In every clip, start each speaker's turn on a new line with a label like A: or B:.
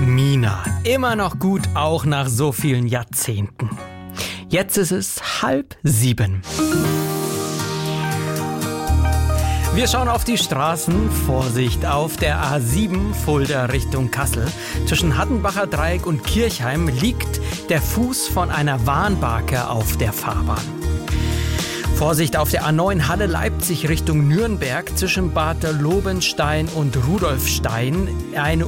A: Mina, immer noch gut, auch nach so vielen Jahrzehnten. Jetzt ist es 6:30. Wir schauen auf die Straßen. Vorsicht auf der A7 Fulda Richtung Kassel. Zwischen Hattenbacher Dreieck und Kirchheim liegt der Fuß von einer Warnbarke auf der Fahrbahn. Vorsicht auf der A9 Halle-Leipzig Richtung Nürnberg zwischen Bad Lobenstein und Rudolfstein eine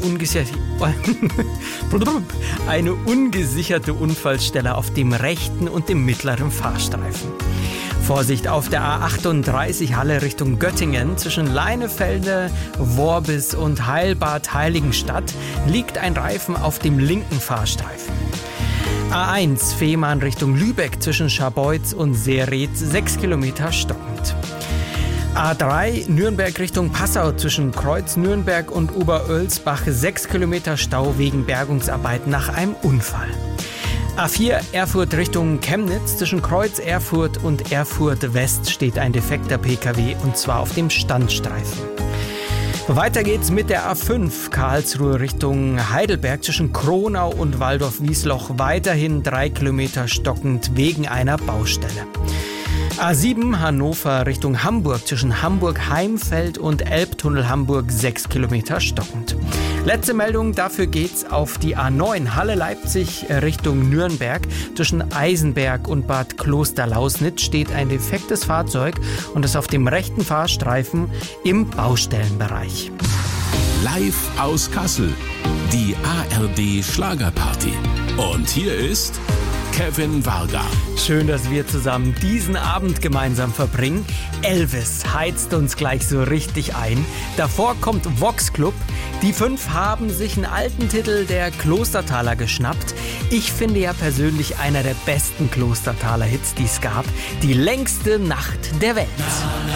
A: ungesicherte Unfallstelle auf dem rechten und dem mittleren Fahrstreifen. Vorsicht auf der A38 Halle Richtung Göttingen zwischen Leinefelde, Worbis und Heilbad Heiligenstadt liegt ein Reifen auf dem linken Fahrstreifen. A1 Fehmarn Richtung Lübeck zwischen Scharbeutz und Seretz 6 Kilometer stockend. A3 Nürnberg Richtung Passau zwischen Kreuz Nürnberg und Oberölsbach 6 Kilometer Stau wegen Bergungsarbeiten nach einem Unfall. A4 Erfurt Richtung Chemnitz zwischen Kreuz Erfurt und Erfurt West steht ein defekter Pkw und zwar auf dem Standstreifen. Weiter geht's mit der A5 Karlsruhe Richtung Heidelberg zwischen Kronau und Waldorf-Wiesloch weiterhin 3 Kilometer stockend wegen einer Baustelle. A7 Hannover Richtung Hamburg zwischen Hamburg-Heimfeld und Elbtunnel Hamburg 6 Kilometer stockend. Letzte Meldung, dafür geht's auf die A9 Halle-Leipzig Richtung Nürnberg. Zwischen Eisenberg und Bad Klosterlausnitz steht ein defektes Fahrzeug und ist auf dem rechten Fahrstreifen im Baustellenbereich.
B: Live aus Kassel, die ARD Schlagerparty. Und hier ist Kevin Varga.
A: Schön, dass wir zusammen diesen Abend gemeinsam verbringen. Elvis heizt uns gleich so richtig ein. Davor kommt Vox Club. Die 5 haben sich einen alten Titel der Klostertaler geschnappt. Ich finde ja persönlich einer der besten Klostertaler Hits, die es gab. Die längste Nacht der Welt.